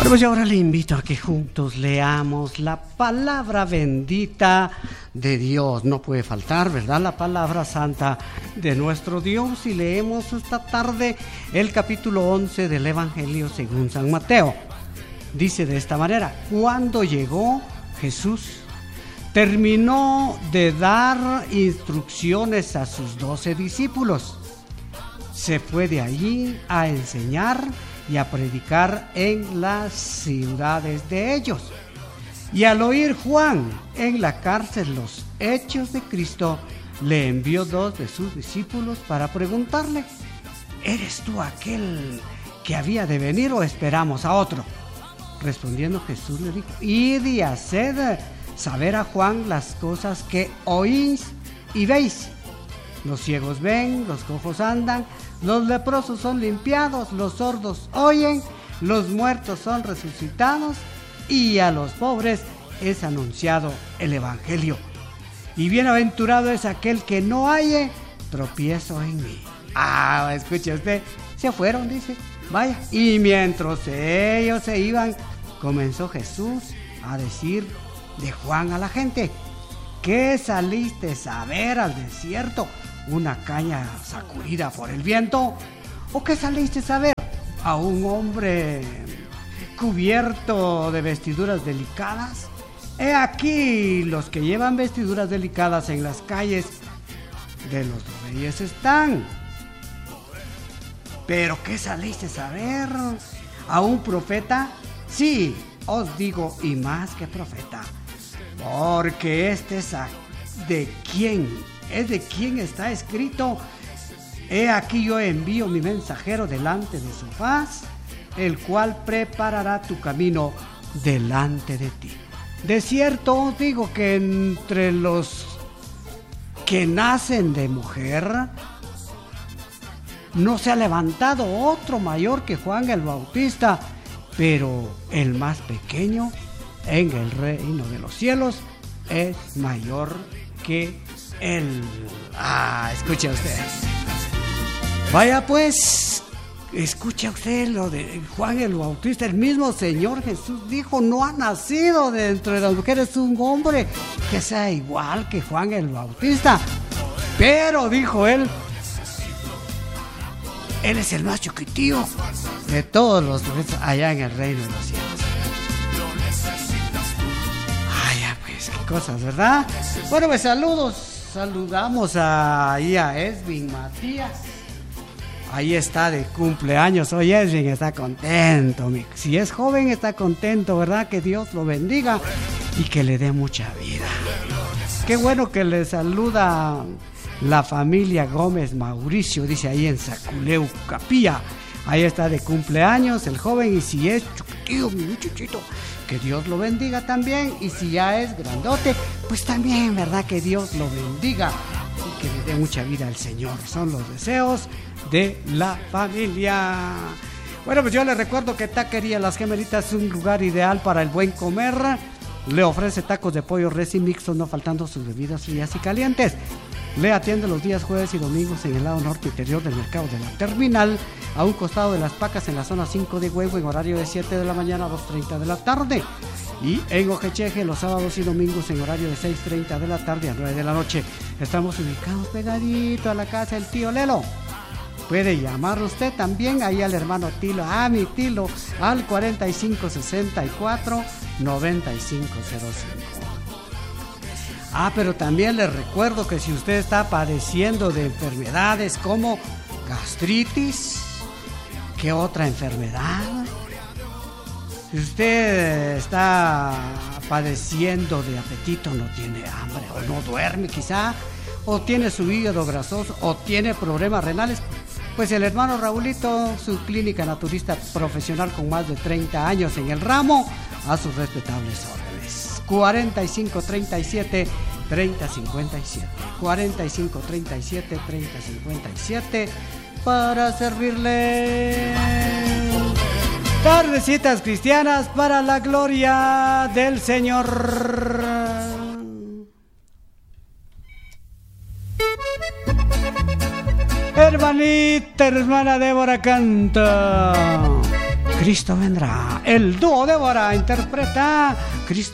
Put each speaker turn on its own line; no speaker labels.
Bueno, pues ahora le invito a que juntos leamos la palabra bendita de Dios. No puede faltar, ¿verdad? La palabra santa de nuestro Dios. Y leemos esta tarde el capítulo 11 del Evangelio según San Mateo. Dice de esta manera: cuando llegó Jesús, terminó de dar instrucciones a sus 12 discípulos. Se fue de allí a enseñar y a predicar en las ciudades de ellos. Y al oír Juan en la cárcel los hechos de Cristo, le envió 2 de sus discípulos para preguntarle: ¿eres tú aquel que había de venir o esperamos a otro? Respondiendo Jesús le dijo: id y haced saber a Juan las cosas que oís y veis. Los ciegos ven, los cojos andan, los leprosos son limpiados, los sordos oyen, los muertos son resucitados, y a los pobres es anunciado el Evangelio. Y bienaventurado es aquel que no halle tropiezo en mí. Escuche usted, se fueron, dice, vaya. Y mientras ellos se iban, comenzó Jesús a decir de Juan a la gente: ¿qué saliste a ver al desierto? ¿Una caña sacudida por el viento? ¿O qué saliste a ver? ¿A un hombre cubierto de vestiduras delicadas? He aquí los que llevan vestiduras delicadas en las calles de los reyes están. ¿Pero qué saliste a ver? ¿A un profeta? Sí, os digo, y más que profeta, porque este es de quien está escrito: he aquí yo envío mi mensajero delante de su faz, el cual preparará tu camino delante de ti. De cierto os digo que entre los que nacen de mujer no se ha levantado otro mayor que Juan el Bautista, pero el más pequeño en el reino de los cielos es mayor que él. Escucha usted. Vaya pues, escucha usted lo de Juan el Bautista. El mismo Señor Jesús dijo: no ha nacido de entre las mujeres un hombre que sea igual que Juan el Bautista. Pero dijo él es el más chiquitío de todos los allá en el reino de los cielos. Pues qué cosas, ¿verdad? Bueno, pues saludamos ahí a Edwin Matías. Ahí está de cumpleaños hoy. Edwin está contento. Si es joven está contento, ¿verdad? Que Dios lo bendiga y que le dé mucha vida. Qué bueno que le saluda la familia Gómez Mauricio, dice ahí en Saculeu, Capilla. Ahí está de cumpleaños el joven, y si es chiquitito, mi muchachito, que Dios lo bendiga también. Y si ya es grandote, pues también, ¿verdad? Que Dios lo bendiga y que le dé mucha vida al Señor. Son los deseos de la familia. Bueno, pues yo les recuerdo que Taquería Las Gemelitas es un lugar ideal para el buen comer. Le ofrece tacos de pollo res y mixtos, no faltando sus bebidas frías y calientes. Le atiende los días jueves y domingos en el lado norte interior del mercado de la terminal, a un costado de las Pacas, en la zona 5 de Huevo, en horario de 7 de la mañana a 2:30 de la tarde. Y en Ojecheje los sábados y domingos en horario de 6:30 de la tarde a 9 de la noche. Estamos ubicados pegadito a la casa del tío Lelo. Puede llamar usted también ahí al hermano Tilo, a mi Tilo, al 4564-9505. Pero también les recuerdo que si usted está padeciendo de enfermedades como gastritis, ¿qué otra enfermedad? Si usted está padeciendo de apetito, no tiene hambre, o no duerme quizá, o tiene su hígado grasoso, o tiene problemas renales, pues el hermano Raulito, su clínica naturista profesional con más de 30 años en el ramo, a sus respetables órdenes. 4537-3057, 4537-3057, para servirle. Tardecitas cristianas para la gloria del Señor. Hermanita, hermana Débora canta: Cristo vendrá. El dúo Débora interpreta Cristo